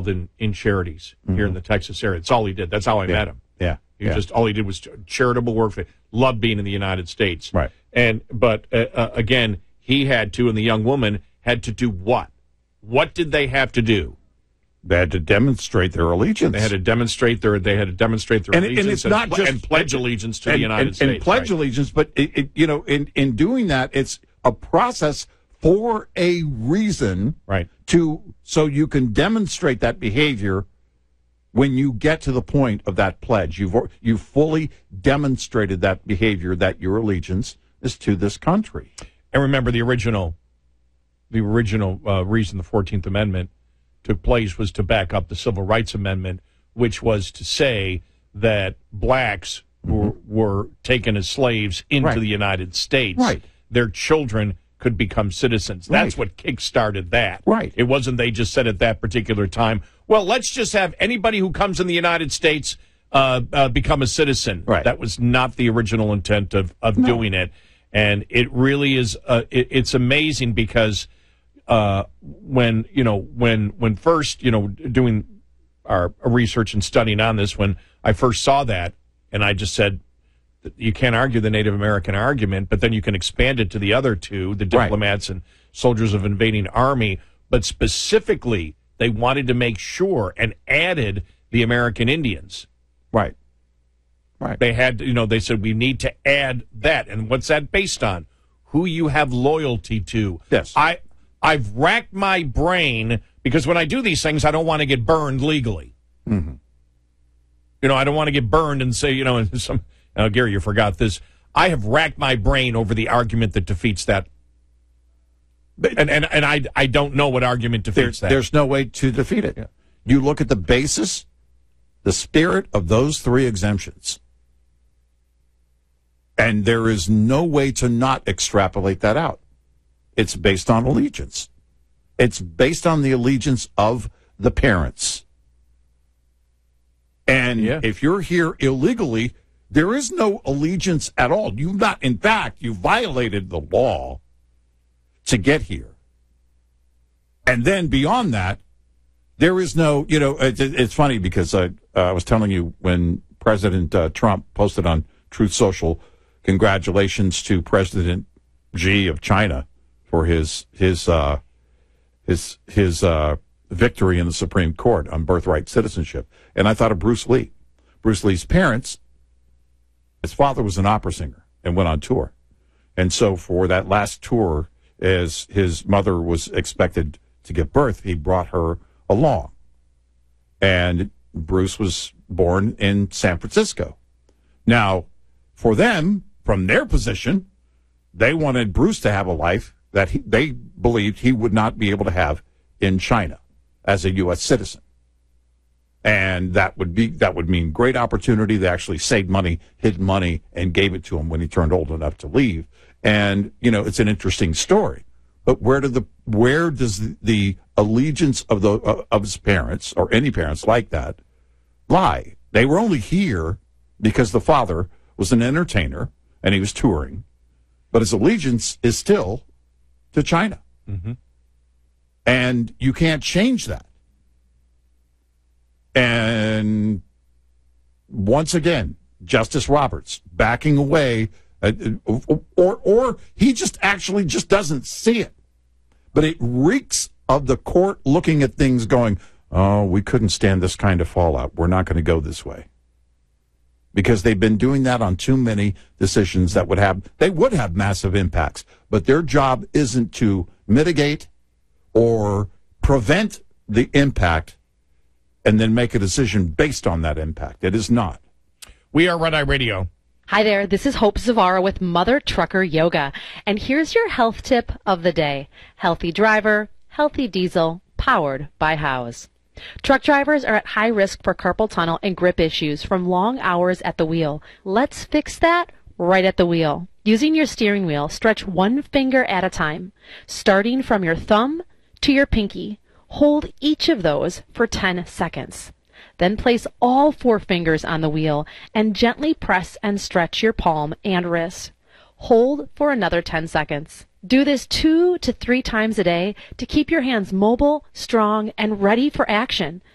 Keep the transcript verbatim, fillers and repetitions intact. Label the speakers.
Speaker 1: involved in, in charities mm-hmm. here in the Texas area. That's all he did. That's how I
Speaker 2: yeah.
Speaker 1: met him.
Speaker 2: Yeah.
Speaker 1: He
Speaker 2: yeah.
Speaker 1: just all he did was charitable work. For, loved being in the United States.
Speaker 2: Right.
Speaker 1: And but uh, uh, again, he had to, and the young woman had to do what? What did they have to do?
Speaker 2: They had to demonstrate their allegiance.
Speaker 1: They had to demonstrate their. They had to demonstrate their
Speaker 2: and,
Speaker 1: allegiance,
Speaker 2: and it's
Speaker 1: and,
Speaker 2: not just
Speaker 1: and pledge allegiance to
Speaker 2: and,
Speaker 1: the United
Speaker 2: and,
Speaker 1: States.
Speaker 2: And pledge
Speaker 1: right.
Speaker 2: allegiance, but it, it, you know, in in doing that, it's a process for a reason,
Speaker 1: right?
Speaker 2: To so you can demonstrate that behavior when you get to the point of that pledge. You've you fully demonstrated that behavior, that your allegiance is to this country.
Speaker 1: And remember, the original, the original uh, reason the fourteenth Amendment took place was to back up the Civil Rights Amendment, which was to say that blacks mm-hmm. were, were taken as slaves into
Speaker 2: right.
Speaker 1: the United States.
Speaker 2: Right.
Speaker 1: Their children could become citizens. That's
Speaker 2: right.
Speaker 1: what kick-started that.
Speaker 2: Right.
Speaker 1: It wasn't they just said at that particular time, well, let's just have anybody who comes in the United States uh, uh, become a citizen.
Speaker 2: Right.
Speaker 1: That was not the original intent of, of
Speaker 2: no.
Speaker 1: doing it. And it really is, uh, it, it's amazing because uh, when, you know, when, when first, you know, doing our research and studying on this, when I first saw that, and I just said, you can't argue the Native American argument, but then you can expand it to the other two, the diplomats right. and soldiers of invading army. But specifically, they wanted to make sure and added the American Indians.
Speaker 2: Right. Right.
Speaker 1: They had, you know, they said we need to add that. And what's that based on? Who you have loyalty to.
Speaker 2: Yes.
Speaker 1: I, I've racked my brain because when I do these things, I don't want to get burned legally.
Speaker 2: Mm-hmm.
Speaker 1: You know, I don't want to get burned and say, you know, some, uh, Gary, you forgot this. I have racked my brain over the argument that defeats that. And and, and I, I don't know what argument defeats
Speaker 2: there,
Speaker 1: that.
Speaker 2: There's no way to defeat it.
Speaker 1: Yeah.
Speaker 2: You look at the basis, the spirit of those three exemptions, and there is no way to not extrapolate that out. It's based on allegiance. It's based on the allegiance of the parents. And
Speaker 1: yeah.
Speaker 2: if you're here illegally, there is no allegiance at all. You've not, in fact, you violated the law to get here. And then beyond that, there is no, you know, it, it's funny because I, uh, I was telling you when President uh, Trump posted on Truth Social, congratulations to President Xi of China for his his uh, his his uh, victory in the Supreme Court on birthright citizenship. And I thought of Bruce Lee. Bruce Lee's parents, his father was an opera singer and went on tour. And so for that last tour, as his mother was expected to give birth, he brought her along. And Bruce was born in San Francisco. Now, for them, from their position, they wanted Bruce to have a life that he, they believed he would not be able to have in China as a U S citizen. And that would be that would mean great opportunity. They actually saved money, hid money, and gave it to him when he turned old enough to leave. And, you know, it's an interesting story. But where did the where does the, the allegiance of the uh, of his parents or any parents like that lie? They were only here because the father was an entertainer and he was touring, but his allegiance is still to China.
Speaker 1: Mm-hmm.
Speaker 2: And you can't change that. And once again, Justice Roberts backing away, uh, or or he just actually just doesn't see it. But it reeks of the court looking at things going, oh, we couldn't stand this kind of fallout. We're not going to go this way. Because they've been doing that on too many decisions that would have, they would have massive impacts. But their job isn't to mitigate or prevent the impact and then make a decision based on that impact. It is not.
Speaker 1: We are Red Eye Radio.
Speaker 3: Hi there, this is Hope Zavara with Mother Trucker Yoga. And here's your health tip of the day. Healthy driver, healthy diesel, powered by Howes. Truck drivers are at high risk for carpal tunnel and grip issues from long hours at the wheel. Let's fix that right at the wheel. Using your steering wheel, stretch one finger at a time, starting from your thumb to your pinky. Hold each of those for ten seconds. Then place all four fingers on the wheel and gently press and stretch your palm and wrist. Hold for another ten seconds. Do this two to three times a day to keep your hands mobile, strong, and ready for action.